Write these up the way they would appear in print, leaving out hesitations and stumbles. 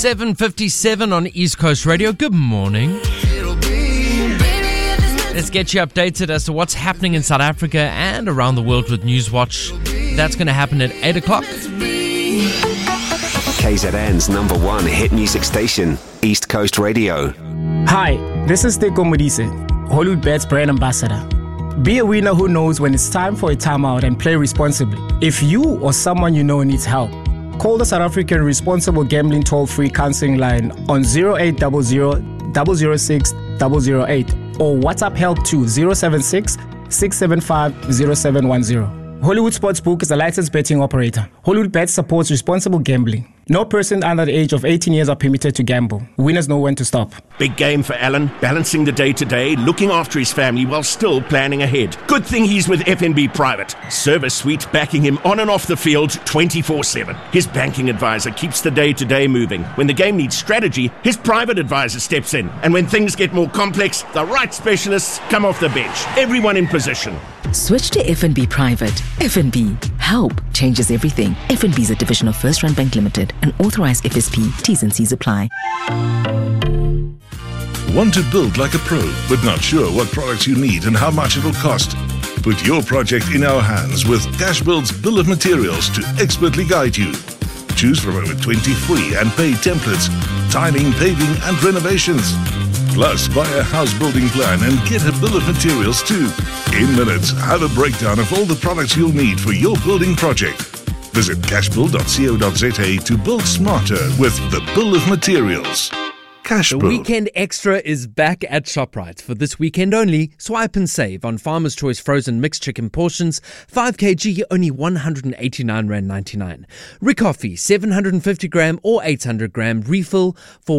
7:57 on East Coast Radio. Good morning. Let's get you updated as to what's happening in South Africa and around the world with Newswatch. That's going to happen at 8 o'clock. KZN's number one hit music station, East Coast Radio. Hi, this is Teko Modise, Hollywood Bet's brand ambassador. Be a winner who knows when it's time for a timeout and play responsibly. If you or someone you know needs help, call the South African Responsible Gambling Toll-Free Counseling Line on 0800 006 008 or WhatsApp help to 076 675 0710. Hollywood Sportsbook is a licensed betting operator. Hollywood Bet supports responsible gambling. No person under the age of 18 years are permitted to gamble. Winners know when to stop. Big game for Alan, balancing the day-to-day, looking after his family while still planning ahead. Good thing he's with FNB Private. Service suite backing him on and off the field 24/7. His banking advisor keeps the day-to-day moving. When the game needs strategy, his private advisor steps in. And when things get more complex, the right specialists come off the bench. Everyone in position. Switch to FNB Private. FNB. Help changes everything. FNB is a division of First Rand Bank Limited. An authorized FSP. T's and C's apply. Want to build like a pro, but not sure what products you need and how much it'll cost? Put your project in our hands with Cashbuild's bill of materials to expertly guide you. Choose from over 20 free and paid templates, tiling, paving and renovations. Plus, buy a house building plan and get a bill of materials too. In minutes, have a breakdown of all the products you'll need for your building project. Visit cashbuild.co.za to build smarter with the bill of materials. The Weekend Extra is back at ShopRite. For this weekend only, swipe and save on Farmer's Choice frozen mixed chicken portions, 5 kg, only R189.99. Ricoffee, 750 gram or 800 gram refill for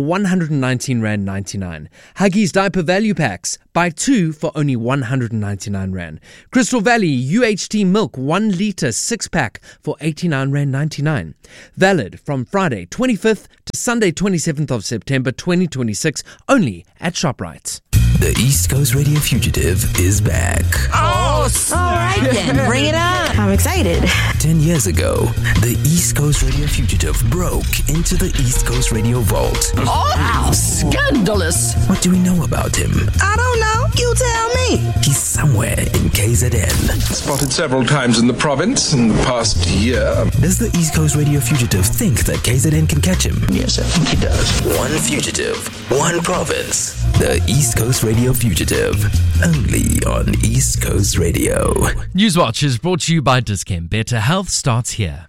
R119.99. Huggies diaper value packs, buy 2 for only R199. Crystal Valley UHT milk 1 litre 6-pack for R89.99. Valid from Friday 25th to Sunday 27th of September 2026, only at ShopRite. The East Coast Radio Fugitive is back. Oh, all right then, bring it on. I'm excited. 10 years ago, the East Coast Radio Fugitive broke into the East Coast Radio Vault. Oh, how scandalous. What do we know about him? I don't know. You tell me. He's somewhere in KZN. Spotted several times in the province in the past year. Does the East Coast Radio Fugitive think that KZN can catch him? Yes, I think he does. One fugitive, one province. The East Coast Radio Fugitive, only on East Coast Radio. Newswatch is brought to you by Dischem. Better health starts here.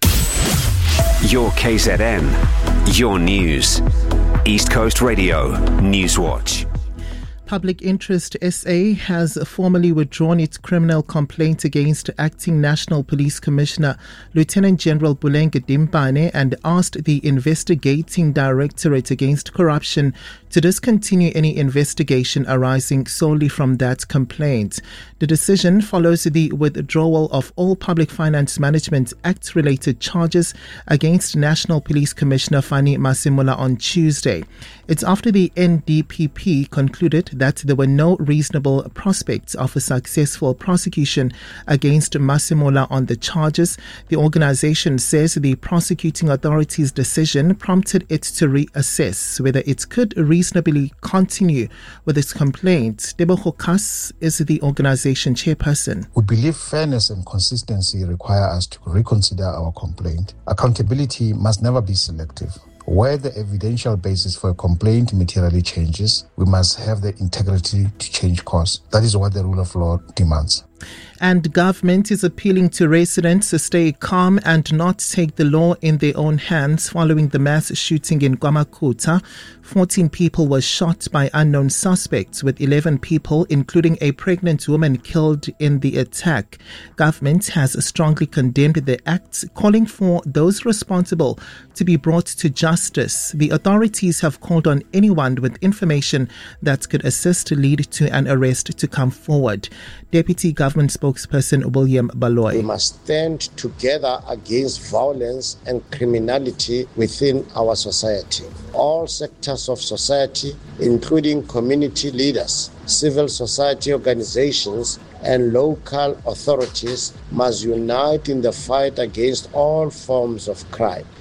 Your KZN, your news. East Coast Radio Newswatch. Public Interest SA has formally withdrawn its criminal complaint against Acting National Police Commissioner Lieutenant General Bulenge Dimpane and asked the Investigating Directorate Against Corruption to discontinue any investigation arising solely from that complaint. The decision follows the withdrawal of all Public Finance Management Act-related charges against National Police Commissioner Fani Masemola on Tuesday. It's after the NDPP concluded that there were no reasonable prospects of a successful prosecution against Masemola on the charges. The organization says the prosecuting authority's decision prompted it to reassess whether it could reasonably continue with its complaint. Debo Kas is the organization chairperson. We believe fairness and consistency require us to reconsider our complaint. Accountability must never be selective. Where the evidential basis for a complaint materially changes, we must have the integrity to change course. That is what the rule of law demands. And government is appealing to residents to stay calm and not take the law in their own hands following the mass shooting in KwaMakhutha. 14 people were shot by unknown suspects, with 11 people, including a pregnant woman, killed in the attack. Government has strongly condemned the act, calling for those responsible to be brought to justice. The authorities have called on anyone with information that could assist lead to an arrest to come forward. Deputy Government spokesperson William Baloy. We must stand together against violence and criminality within our society. All sectors of society, including community leaders, civil society organizations, and local authorities, must unite in the fight against all forms of crime.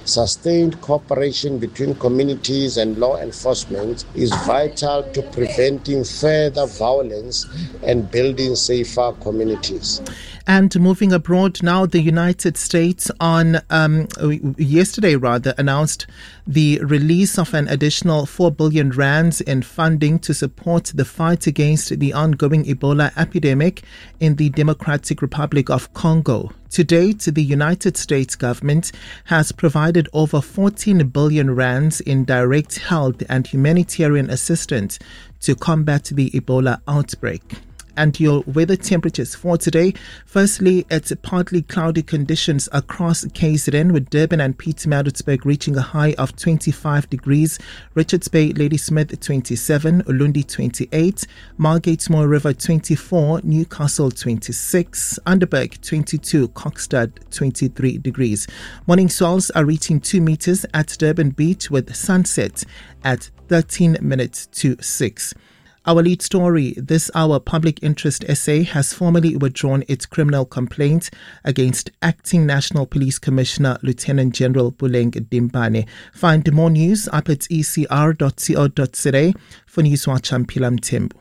Sustained cooperation between communities and law enforcement is vital to preventing further violence and building safer communities. And moving abroad now, the United States yesterday announced the release of an additional 4 billion rands in funding to support the fight against the ongoing Ebola epidemic in the Democratic Republic of Congo. To date, the United States government has provided over 14 billion rands in direct health and humanitarian assistance to combat the Ebola outbreak. And your weather temperatures for today. Firstly, it's partly cloudy conditions across KZN, with Durban and Pietermaritzburg reaching a high of 25 degrees. Richards Bay, Ladysmith 27, Ulundi 28, Margate-Moore River 24, Newcastle 26, Underberg 22, Kokstad 23 degrees. Morning swells are reaching 2 meters at Durban Beach, with sunset at 13 minutes to 6. Our lead story this hour: Public Interest SA has formally withdrawn its criminal complaint against Acting National Police Commissioner Lieutenant General Buleng Dimbane. Find more news up at ecr.co.za. For Newswatch, I'm Pilam Tembu.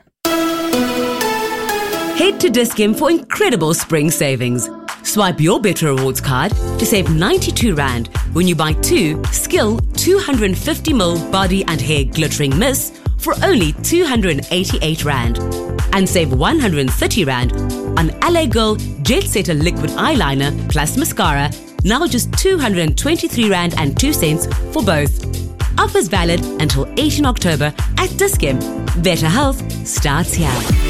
Head to Dis-Chem for incredible spring savings. Swipe your Better Rewards card to save R92 when you buy 2 Skill 250ml body and hair glittering mists for only R288, and save R130 on LA Girl Jet Setter liquid eyeliner plus mascara, now just R223.02 for both. Offers valid until 18 October at Dis-Chem. Better health starts here.